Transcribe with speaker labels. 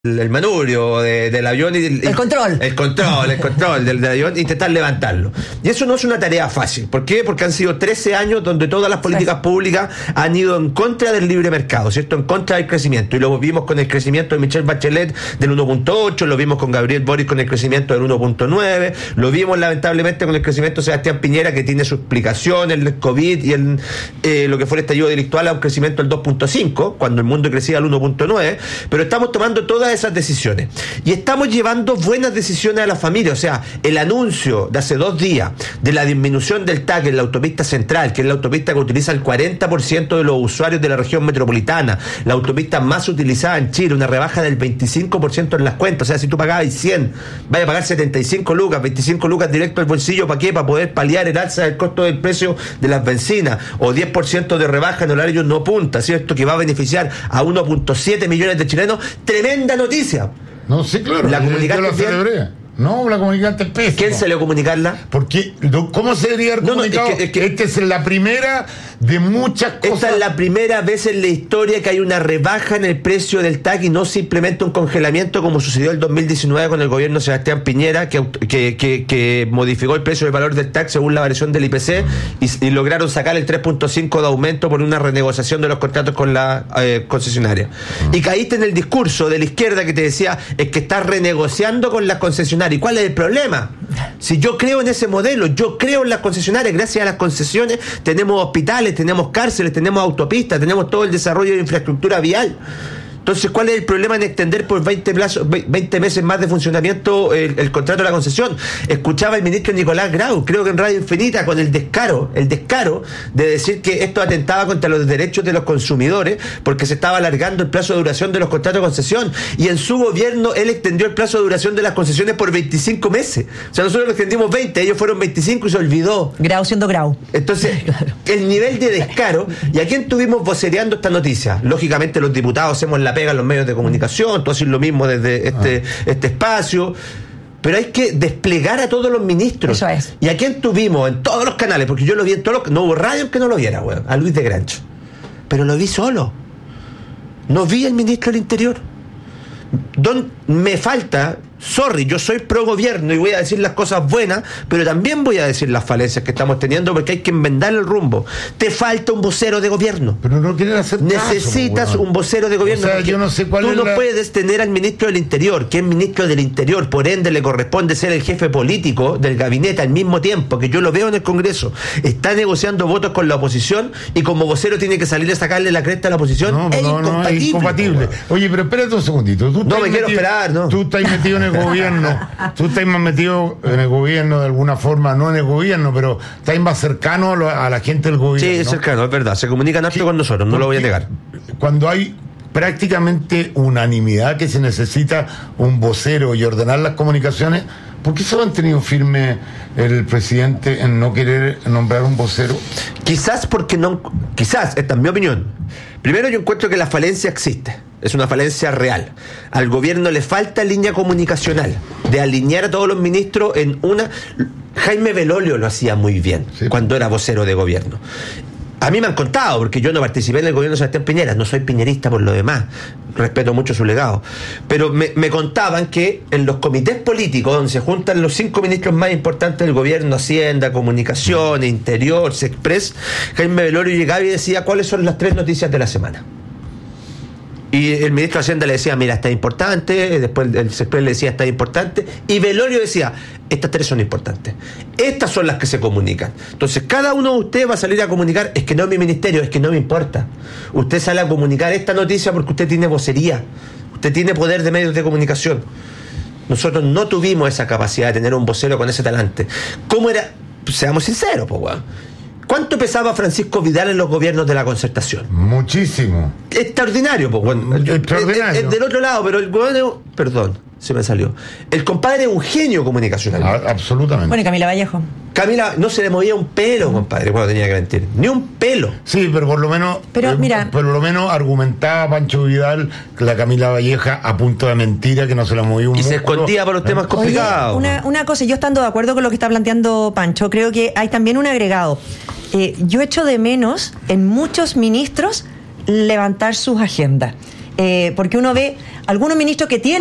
Speaker 1: el manubrio del avión y
Speaker 2: el control
Speaker 1: del avión, intentar levantarlo. Y eso no es una tarea fácil. ¿Por qué? Porque han sido 13 años donde todas las políticas públicas han ido en contra del libre mercado, ¿cierto? En contra del crecimiento. Y lo vimos con el crecimiento de Michelle Bachelet del 1.8, lo vimos con Gabriel Boric con el crecimiento del 1.9, lo vimos lamentablemente con el crecimiento de Sebastián Piñera, que tiene su explicación, el COVID y lo que fue el estallido delictual, a un crecimiento del 2.5, cuando el mundo crecía al 1.9, pero estamos tomando todas esas decisiones y estamos llevando buenas decisiones a la familia. O sea, el anuncio de hace 2 días de la disminución del TAC en la autopista central, que es la autopista que utiliza el 40% de los usuarios de la región metropolitana, la autopista más utilizada en Chile, una rebaja del 25% en las cuentas. O sea, si tú pagabas 100, vaya a pagar 75 lucas, 25 lucas directo al bolsillo. ¿Para qué? Para poder paliar el alza del costo del precio de las bencinas, o 10% de rebaja en horario no punta, ¿cierto? Que va a beneficiar a 1.7 millones de chilenos. Tremenda noticia.
Speaker 3: No, sí, claro.
Speaker 1: ¿La comunicaste bien?
Speaker 3: Celebré. No, la comunicaste pésimo.
Speaker 1: ¿Quién salió a comunicarla?
Speaker 3: Porque, ¿cómo se debería haber comunicado?
Speaker 1: Es que
Speaker 3: esta es la primera de muchas cosas.
Speaker 1: Esta es la primera vez en la historia que hay una rebaja en el precio del TAC y no simplemente un congelamiento como sucedió el 2019 con el gobierno de Sebastián Piñera, que modificó el precio del valor del TAC según la variación del IPC y lograron sacar el 3.5 de aumento por una renegociación de los contratos con la concesionaria. Y caíste en el discurso de la izquierda que te decía es que estás renegociando con las concesionarias. ¿Y cuál es el problema? Si yo creo en ese modelo, yo creo en las concesionarias, gracias a las concesiones tenemos hospitales, tenemos cárceles, tenemos autopistas, tenemos todo el desarrollo de infraestructura vial. Entonces, ¿cuál es el problema en extender por 20 meses más de funcionamiento el contrato de la concesión? Escuchaba el ministro Nicolás Grau, creo que en Radio Infinita, con el descaro de decir que esto atentaba contra los derechos de los consumidores porque se estaba alargando el plazo de duración de los contratos de concesión. Y en su gobierno él extendió el plazo de duración de las concesiones por 25 meses. O sea, nosotros lo extendimos 20, ellos fueron 25 y se olvidó.
Speaker 2: Grau siendo Grau.
Speaker 1: Entonces, claro, el nivel de descaro. ¿Y a quién tuvimos vocereando esta noticia? Lógicamente los diputados hacemos la pega en los medios de comunicación, tú haces lo mismo desde este espacio, pero hay que desplegar a todos los ministros.
Speaker 2: Eso es.
Speaker 1: ¿Y a quién tuvimos? En todos los canales, porque yo lo vi en todos los... No hubo radio que no lo viera, weón, a Luis de Grancho. Pero lo vi solo. No vi al ministro del Interior. Me falta... Sorry, yo soy pro gobierno y voy a decir las cosas buenas, pero también voy a decir las falencias que estamos teniendo porque hay que enmendar el rumbo. Te falta un vocero de gobierno.
Speaker 3: Pero no quieren hacer
Speaker 1: Necesitas
Speaker 3: caso,
Speaker 1: un vocero de gobierno.
Speaker 3: O sea, yo no sé cuál
Speaker 1: tú no puedes tener al ministro del Interior, que es ministro del Interior, por ende le corresponde ser el jefe político del gabinete al mismo tiempo, que yo lo veo en el Congreso. Está negociando votos con la oposición y como vocero tiene que salir a sacarle la cresta a la oposición. Es incompatible.
Speaker 3: Oye, pero espérate un segundito.
Speaker 1: No me quiero esperar, ¿no?
Speaker 3: Tú estás metido en el gobierno, tú estás más metido en el gobierno de alguna forma, no en el gobierno, pero estás más cercano a la gente del gobierno.
Speaker 1: Sí, es cercano, es verdad, se comunican harto con nosotros, no lo voy a negar.
Speaker 3: Cuando hay prácticamente unanimidad que se necesita un vocero y ordenar las comunicaciones, ¿por qué se ha mantenido firme el presidente en no querer nombrar un vocero?
Speaker 1: Quizás porque no, esta es mi opinión. Primero, yo encuentro que la falencia existe. Es una falencia real. Al gobierno le falta línea comunicacional, de alinear a todos los ministros en una... Jaime Belolio lo hacía muy bien, sí, cuando era vocero de gobierno. A mí me han contado, porque yo no participé en el gobierno de Sebastián Piñera, no soy piñerista por lo demás, respeto mucho su legado, pero me contaban que en los comités políticos, donde se juntan los 5 ministros más importantes del gobierno, Hacienda, Comunicación, Interior, Sexpress, Jaime Belolio llegaba y decía cuáles son las 3 noticias de la semana. Y el ministro de Hacienda le decía, mira, está importante, después el Sexpress le decía, está importante, y Belolio decía, estas 3 son importantes, estas son las que se comunican. Entonces cada uno de ustedes va a salir a comunicar, es que no es mi ministerio, es que no me importa, usted sale a comunicar esta noticia porque usted tiene vocería, usted tiene poder de medios de comunicación. Nosotros no tuvimos esa capacidad de tener un vocero con ese talante. ¿Cómo era? Pues seamos sinceros, pues, weón. ¿Cuánto pesaba Francisco Vidal en los gobiernos de la Concertación?
Speaker 3: Muchísimo.
Speaker 1: Extraordinario, pues, bueno.
Speaker 3: Extraordinario.
Speaker 1: Es del otro lado, pero el gobierno... Perdón, se me salió. El compadre es un genio comunicacional.
Speaker 3: Absolutamente.
Speaker 2: Bueno, y Camila Vallejo.
Speaker 1: Camila no se le movía un pelo, compadre, cuando tenía que mentir. Ni un pelo.
Speaker 3: Sí, pero por lo menos... por lo menos argumentaba Pancho Vidal que la Camila Valleja a punto de mentira, que no se la movía un
Speaker 1: y se escondía por los temas complicados.
Speaker 2: Oye, una cosa, yo estando de acuerdo con lo que está planteando Pancho, creo que hay también un agregado. Yo echo de menos en muchos ministros levantar sus agendas. porque uno ve algunos ministros que tienen